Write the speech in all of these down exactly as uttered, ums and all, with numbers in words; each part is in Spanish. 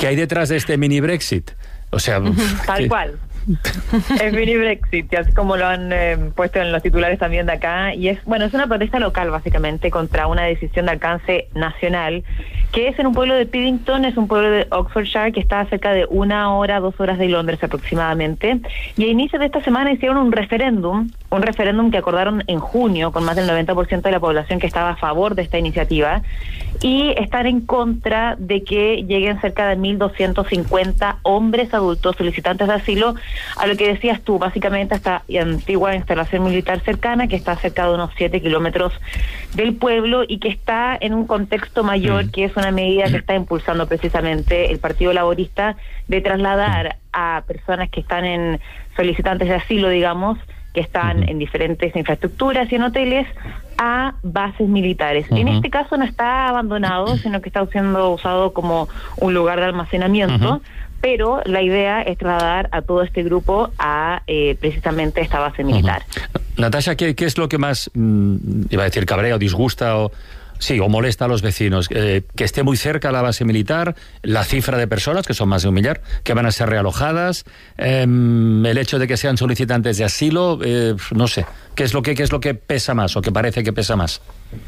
¿Qué hay detrás de este mini Brexit? O sea, tal ¿qué? cual. Es mini Brexit, así como lo han eh, puesto en los titulares también de acá, y es, bueno, es una protesta local básicamente contra una decisión de alcance nacional, que es en un pueblo de Piddington, es un pueblo de Oxfordshire que está a cerca de una hora, dos horas de Londres aproximadamente, y a inicios de esta semana hicieron un referéndum, un referéndum que acordaron en junio con más del noventa por ciento de la población que estaba a favor de esta iniciativa, y están en contra de que lleguen cerca de mil doscientos cincuenta hombres adultos solicitantes de asilo a lo que decías tú, básicamente a esta antigua instalación militar cercana que está cerca de unos siete kilómetros del pueblo y que está en un contexto mayor, que es una medida que está impulsando precisamente el Partido Laborista de trasladar a personas que están en solicitantes de asilo, digamos, que están en diferentes infraestructuras y en hoteles, a bases militares. Uh-huh. En este caso no está abandonado, sino que está siendo usado como un lugar de almacenamiento, uh-huh. pero la idea es trasladar a todo este grupo a eh, precisamente esta base militar. Uh-huh. Natasha, ¿qué, ¿qué es lo que más, mmm, iba a decir, cabrea o disgusta o... Sí, o molesta a los vecinos, eh, que esté muy cerca la base militar, la cifra de personas, que son más de un millar, que van a ser realojadas, eh, el hecho de que sean solicitantes de asilo, eh, no sé, ¿qué es lo que, qué es lo que pesa más o que parece que pesa más?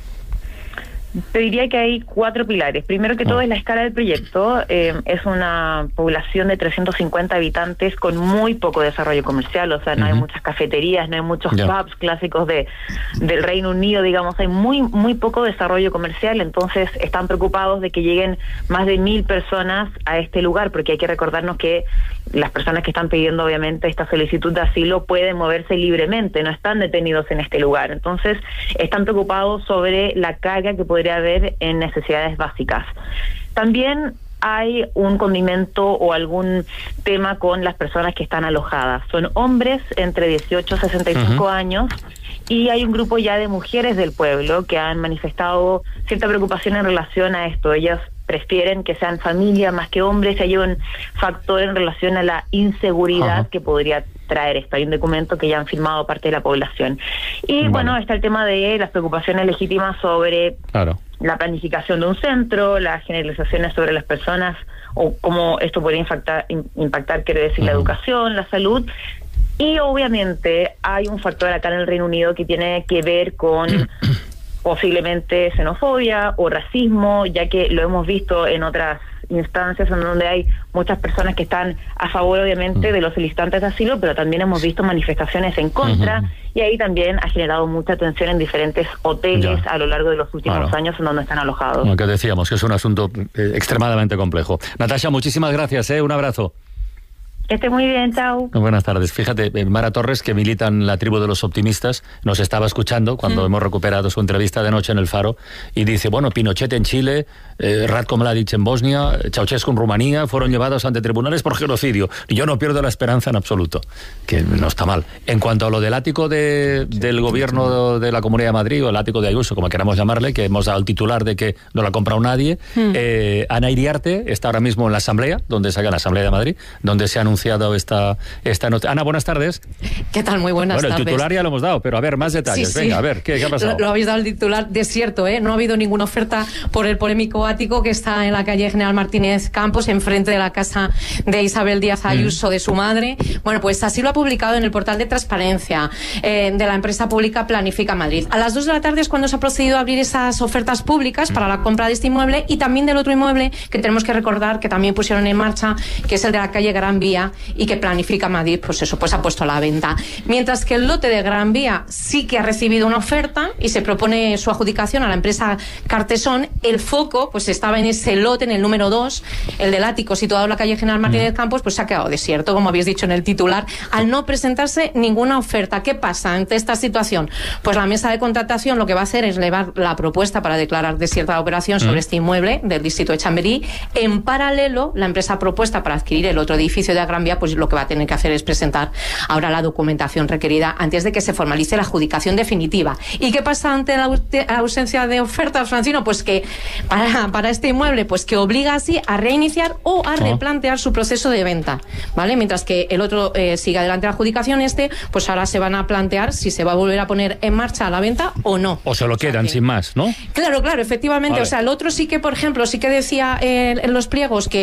Te diría que hay cuatro pilares. Primero que todo es la escala del proyecto. Eh, es una población de trescientos cincuenta habitantes con muy poco desarrollo comercial, o sea, no uh-huh. hay muchas cafeterías, no hay muchos yeah. pubs clásicos de del Reino Unido, digamos, hay muy muy poco desarrollo comercial, entonces están preocupados de que lleguen más de mil personas a este lugar, porque hay que recordarnos que las personas que están pidiendo obviamente esta solicitud de asilo pueden moverse libremente, no están detenidos en este lugar, entonces están preocupados sobre la carga que podría haber en necesidades básicas. También hay un condimento o algún tema con las personas que están alojadas. Son hombres entre dieciocho y sesenta y cinco uh-huh. años, y hay un grupo ya de mujeres del pueblo que han manifestado cierta preocupación en relación a esto. Ellas prefieren que sean familia más que hombres, hay un factor en relación a la inseguridad uh-huh. que podría traer esto. Hay un documento que ya han firmado parte de la población. Y vale. bueno, está el tema de las preocupaciones legítimas sobre claro. la planificación de un centro, las generalizaciones sobre las personas, o cómo esto podría impactar, impactar quiere decir, uh-huh. la educación, la salud. Y obviamente hay un factor acá en el Reino Unido que tiene que ver con posiblemente xenofobia o racismo, ya que lo hemos visto en otras instancias en donde hay muchas personas que están a favor obviamente de los solicitantes de asilo, pero también hemos visto manifestaciones en contra, uh-huh. y ahí también ha generado mucha tensión en diferentes hoteles ya. a lo largo de los últimos claro. años en donde están alojados. Lo que decíamos, que es un asunto eh, extremadamente complejo. Natasha, muchísimas gracias, ¿eh? Un abrazo. Que esté muy bien, chao. Buenas tardes. Fíjate, Mara Torres, que milita en la tribu de los optimistas, nos estaba escuchando cuando mm. hemos recuperado su entrevista de noche en El Faro, y dice, bueno, Pinochet en Chile, eh, Ratko Mladic en Bosnia, Ceausescu en Rumanía, fueron llevados ante tribunales por genocidio. Y yo no pierdo la esperanza en absoluto, que no está mal. En cuanto a lo del ático de, del gobierno de la Comunidad de Madrid, o el ático de Ayuso, como queramos llamarle, que hemos dado el titular de que no lo ha comprado nadie, mm. eh, Ana Iriarte está ahora mismo en la Asamblea, donde se haga la Asamblea de Madrid, donde se ha anunciado esta, esta nota. Ana, buenas tardes. ¿Qué tal? Muy buenas bueno, tardes. Bueno, el titular ya lo hemos dado, pero a ver, más detalles. Sí, sí. Venga, a ver, ¿qué, qué ha pasado? Lo, lo habéis dado el titular desierto, ¿eh? No ha habido ninguna oferta por el polémico ático que está en la calle General Martínez Campos, enfrente de la casa de Isabel Díaz Ayuso, mm. de su madre. Bueno, pues así lo ha publicado en el portal de transparencia eh, de la empresa pública Planifica Madrid. A las dos de la tarde es cuando se ha procedido a abrir esas ofertas públicas para la compra de este inmueble y también del otro inmueble que tenemos que recordar que también pusieron en marcha, que es el de la calle Gran Vía, y que Planifica Madrid, pues eso, pues ha puesto a la venta. Mientras que el lote de Gran Vía sí que ha recibido una oferta y se propone su adjudicación a la empresa Cartesón, el foco pues estaba en ese lote, en el número dos, el del ático situado en la calle General Martínez Campos, pues se ha quedado desierto, como habéis dicho en el titular, al no presentarse ninguna oferta. ¿Qué pasa ante esta situación? Pues la mesa de contratación lo que va a hacer es elevar la propuesta para declarar desierta la operación sobre este inmueble del distrito de Chamberí. En paralelo, la empresa propuesta para adquirir el otro edificio de la Gran Vía, pues lo que va a tener que hacer es presentar ahora la documentación requerida antes de que se formalice la adjudicación definitiva. ¿Y qué pasa ante la ausencia de ofertas, Francino? Pues que para, para este inmueble, pues que obliga así a reiniciar o a replantear su proceso de venta, ¿vale? Mientras que el otro eh, sigue adelante la adjudicación, este, pues ahora se van a plantear si se va a volver a poner en marcha a la venta o no. O se lo quedan, o sea, que, sin más, ¿no? Claro, claro, efectivamente. Vale. O sea, el otro sí que, por ejemplo, sí que decía eh, en los pliegos que